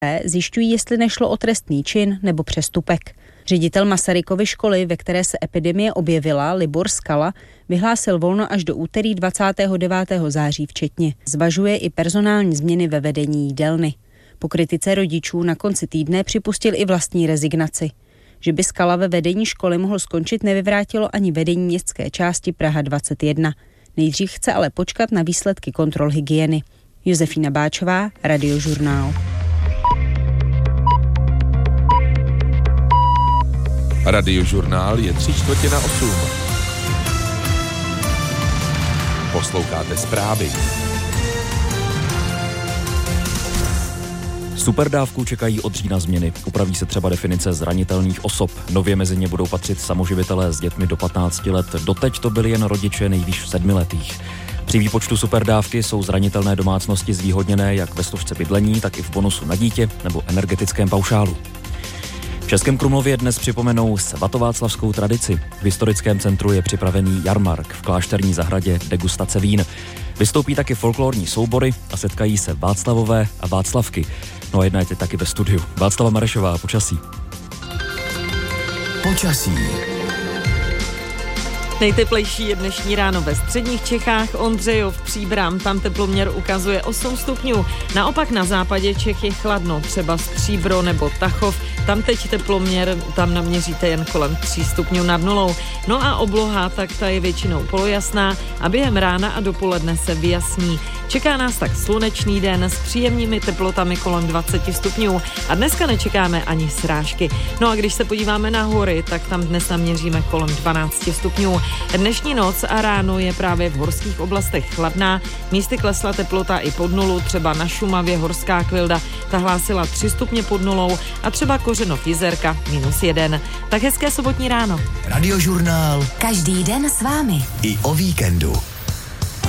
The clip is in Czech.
zjišťují, jestli nešlo o trestný čin nebo přestupek. Ředitel Masarykovy školy, ve které se epidemie objevila, Libor Skala, vyhlásil volno až do úterý 29. září včetně. Zvažuje i personální změny ve vedení jídelny. Po kritice rodičů na konci týdne připustil i vlastní rezignaci. Že by Skala ve vedení školy mohl skončit, nevyvrátilo ani vedení městské části Praha 21. Nejdřív chce ale počkat na výsledky kontrol hygieny. Josefína Báčová, Radiožurnál. Radiožurnál je 7:45. Posloucháte zprávy. Superdávku čekají od října změny. Upraví se třeba definice zranitelných osob. Nově mezi ně budou patřit samoživitelé s dětmi do 15 let. Doteď to byli jen rodiče nejvýš 7letých. Při výpočtu superdávky jsou zranitelné domácnosti zvýhodněné jak ve složce bydlení, tak i v bonusu na dítě nebo energetickém paušálu. V Českém Krumlově dnes připomenou svatováclavskou tradici. V historickém centru je připravený jarmark, v klášterní zahradě degustace vín. Vystoupí taky folklorní soubory a setkají se Václavové a Václavky. No a jedna je taky ve studiu. Václava Marešová, počasí. Počasí. Nejteplejší je dnešní ráno ve středních Čechách. Ondřejov, Příbram, tam teploměr ukazuje 8 stupňů. Naopak na západě Čech je chladno, třeba Stříbro nebo Tachov. Tam teď teploměr, tam naměříte jen kolem 3 stupňů nad nulou. No a obloha, tak ta je většinou polojasná a během rána a dopoledne se vyjasní. Čeká nás tak slunečný den s příjemnými teplotami kolem 20 stupňů a dneska nečekáme ani srážky. No a když se podíváme na hory, tak tam dnes naměříme kolem 12 stupňů. Dnešní noc a ráno je právě v horských oblastech chladná. Místy klesla teplota i pod nulu, třeba na Šumavě Horská Kvilda, ta hlásila 3 stupně pod nulou a třeba Kořenov Jizerka -1. Tak hezké sobotní ráno. Radiožurnál. Každý den s vámi. I o víkendu.